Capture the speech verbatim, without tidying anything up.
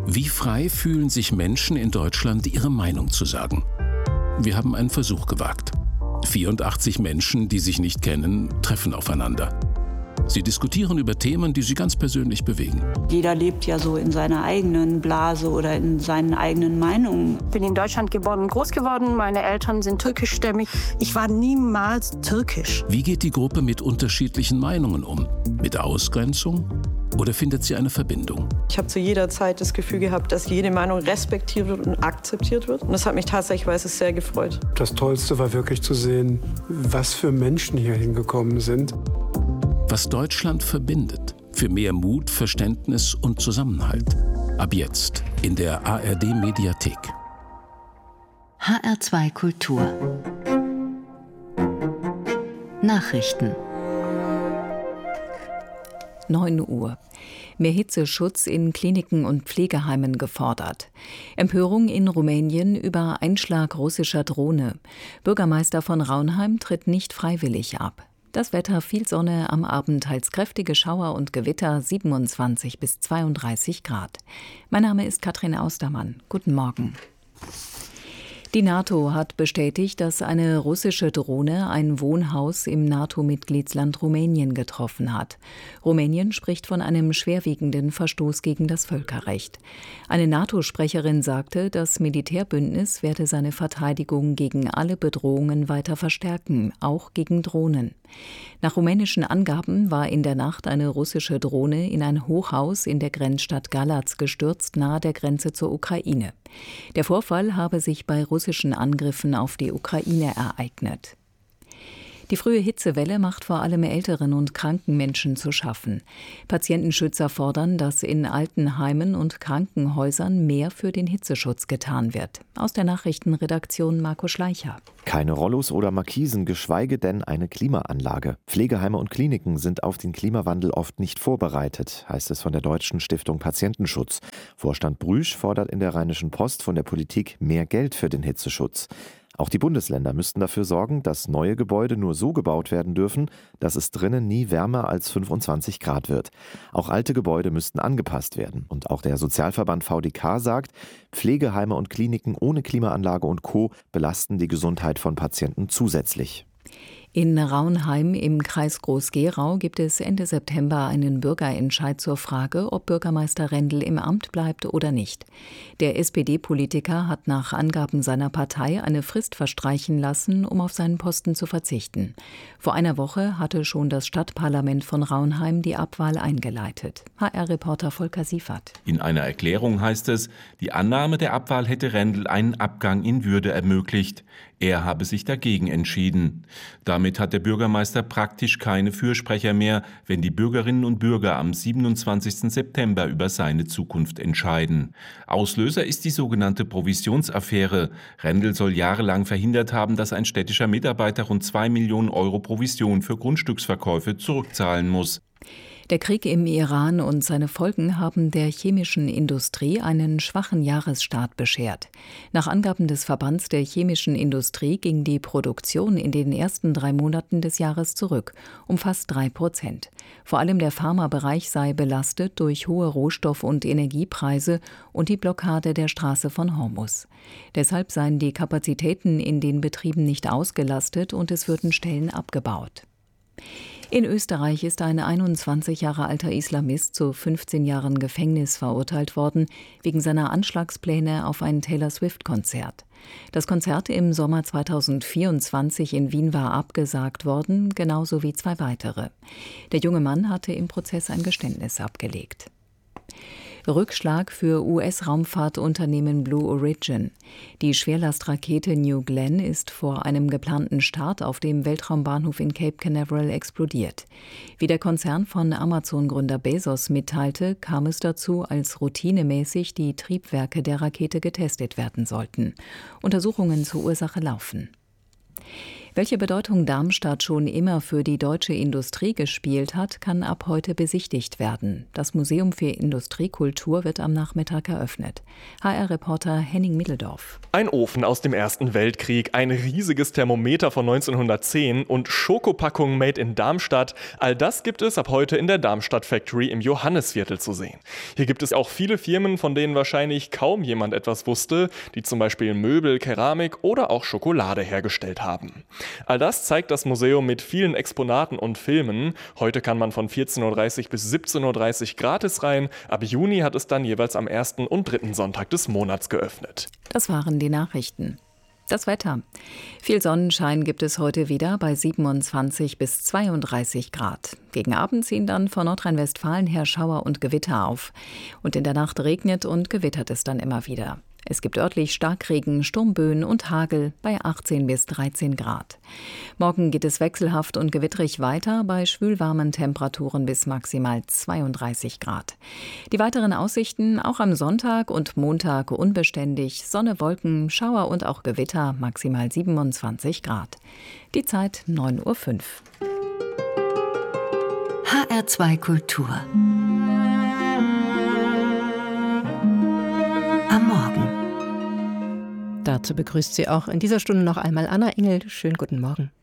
Wie frei fühlen sich Menschen in Deutschland, ihre Meinung zu sagen? Wir haben einen Versuch gewagt. vierundachtzig Menschen, die sich nicht kennen, treffen aufeinander. Sie diskutieren über Themen, die sie ganz persönlich bewegen. Jeder lebt ja so in seiner eigenen Blase oder in seinen eigenen Meinungen. Ich bin in Deutschland geboren und groß geworden. Meine Eltern sind türkischstämmig. Ich war niemals türkisch. Wie geht die Gruppe mit unterschiedlichen Meinungen um? Mit Ausgrenzung? Oder findet sie eine Verbindung? Ich habe zu jeder Zeit das Gefühl gehabt, dass jede Meinung respektiert wird und akzeptiert wird. Und das hat mich tatsächlich sehr gefreut. Das Tollste war wirklich zu sehen, was für Menschen hier hingekommen sind. Was Deutschland verbindet. Für mehr Mut, Verständnis und Zusammenhalt. Ab jetzt in der A R D-Mediathek. H R zwei Kultur. Nachrichten. neun Uhr. Mehr Hitzeschutz in Kliniken und Pflegeheimen gefordert. Empörung in Rumänien über Einschlag russischer Drohne. Bürgermeister von Raunheim tritt nicht freiwillig ab. Das Wetter: viel Sonne, am Abend teils kräftige Schauer und Gewitter, siebenundzwanzig bis zweiunddreißig Grad. Mein Name ist Katrin Austermann. Guten Morgen. Die NATO hat bestätigt, dass eine russische Drohne ein Wohnhaus im NATO-Mitgliedsland Rumänien getroffen hat. Rumänien spricht von einem schwerwiegenden Verstoß gegen das Völkerrecht. Eine NATO-Sprecherin sagte, das Militärbündnis werde seine Verteidigung gegen alle Bedrohungen weiter verstärken, auch gegen Drohnen. Nach rumänischen Angaben war in der Nacht eine russische Drohne in ein Hochhaus in der Grenzstadt Galați gestürzt, nahe der Grenze zur Ukraine. Der Vorfall habe sich bei russischen Angriffen auf die Ukraine ereignet. Die frühe Hitzewelle macht vor allem älteren und kranken Menschen zu schaffen. Patientenschützer fordern, dass in Altenheimen und Krankenhäusern mehr für den Hitzeschutz getan wird. Aus der Nachrichtenredaktion Marco Schleicher. Keine Rollos oder Markisen, geschweige denn eine Klimaanlage. Pflegeheime und Kliniken sind auf den Klimawandel oft nicht vorbereitet, heißt es von der Deutschen Stiftung Patientenschutz. Vorstand Brüsch fordert in der Rheinischen Post von der Politik mehr Geld für den Hitzeschutz. Auch die Bundesländer müssten dafür sorgen, dass neue Gebäude nur so gebaut werden dürfen, dass es drinnen nie wärmer als fünfundzwanzig Grad wird. Auch alte Gebäude müssten angepasst werden. Und auch der Sozialverband V D K sagt, Pflegeheime und Kliniken ohne Klimaanlage und Co. belasten die Gesundheit von Patienten zusätzlich. In Raunheim im Kreis Groß-Gerau gibt es Ende September einen Bürgerentscheid zur Frage, ob Bürgermeister Rendel im Amt bleibt oder nicht. Der S P D-Politiker hat nach Angaben seiner Partei eine Frist verstreichen lassen, um auf seinen Posten zu verzichten. Vor einer Woche hatte schon das Stadtparlament von Raunheim die Abwahl eingeleitet. H R-Reporter Volker Siefert. In einer Erklärung heißt es, die Annahme der Abwahl hätte Rendel einen Abgang in Würde ermöglicht. Er habe sich dagegen entschieden. Damit hat der Bürgermeister praktisch keine Fürsprecher mehr, wenn die Bürgerinnen und Bürger am siebenundzwanzigsten September über seine Zukunft entscheiden. Auslöser ist die sogenannte Provisionsaffäre. Rendel soll jahrelang verhindert haben, dass ein städtischer Mitarbeiter rund zwei Millionen Euro Provision für Grundstücksverkäufe zurückzahlen muss. Der Krieg im Iran und seine Folgen haben der chemischen Industrie einen schwachen Jahresstart beschert. Nach Angaben des Verbands der chemischen Industrie ging die Produktion in den ersten drei Monaten des Jahres zurück, um fast drei Prozent. Vor allem der Pharmabereich sei belastet durch hohe Rohstoff- und Energiepreise und die Blockade der Straße von Hormuz. Deshalb seien die Kapazitäten in den Betrieben nicht ausgelastet und es würden Stellen abgebaut. In Österreich ist ein einundzwanzig Jahre alter Islamist zu fünfzehn Jahren Gefängnis verurteilt worden, wegen seiner Anschlagspläne auf ein Taylor-Swift-Konzert. Das Konzert im Sommer zweitausendvierundzwanzig in Wien war abgesagt worden, genauso wie zwei weitere. Der junge Mann hatte im Prozess ein Geständnis abgelegt. Rückschlag für U S-Raumfahrtunternehmen Blue Origin. Die Schwerlastrakete New Glenn ist vor einem geplanten Start auf dem Weltraumbahnhof in Cape Canaveral explodiert. Wie der Konzern von Amazon-Gründer Bezos mitteilte, kam es dazu, als routinemäßig die Triebwerke der Rakete getestet werden sollten. Untersuchungen zur Ursache laufen. Welche Bedeutung Darmstadt schon immer für die deutsche Industrie gespielt hat, kann ab heute besichtigt werden. Das Museum für Industriekultur wird am Nachmittag eröffnet. H R-Reporter Henning Middeldorf. Ein Ofen aus dem Ersten Weltkrieg, ein riesiges Thermometer von neunzehnhundertzehn und Schokopackungen made in Darmstadt. All das gibt es ab heute in der Darmstadt Factory im Johannisviertel zu sehen. Hier gibt es auch viele Firmen, von denen wahrscheinlich kaum jemand etwas wusste, die zum Beispiel Möbel, Keramik oder auch Schokolade hergestellt haben. All das zeigt das Museum mit vielen Exponaten und Filmen. Heute kann man von vierzehn Uhr dreißig bis siebzehn Uhr dreißig gratis rein. Ab Juni hat es dann jeweils am ersten und dritten Sonntag des Monats geöffnet. Das waren die Nachrichten. Das Wetter. Viel Sonnenschein gibt es heute wieder bei siebenundzwanzig bis zweiunddreißig Grad. Gegen Abend ziehen dann von Nordrhein-Westfalen her Schauer und Gewitter auf. Und in der Nacht regnet und gewittert es dann immer wieder. Es gibt örtlich Starkregen, Sturmböen und Hagel bei achtzehn bis dreizehn Grad. Morgen geht es wechselhaft und gewitterig weiter bei schwülwarmen Temperaturen bis maximal zweiunddreißig Grad. Die weiteren Aussichten auch am Sonntag und Montag unbeständig, Sonne, Wolken, Schauer und auch Gewitter maximal siebenundzwanzig Grad. Die Zeit neun Uhr fünf. H R zwei Kultur. Am Morgen. Dazu begrüßt sie auch in dieser Stunde noch einmal Anna Engel. Schönen guten Morgen.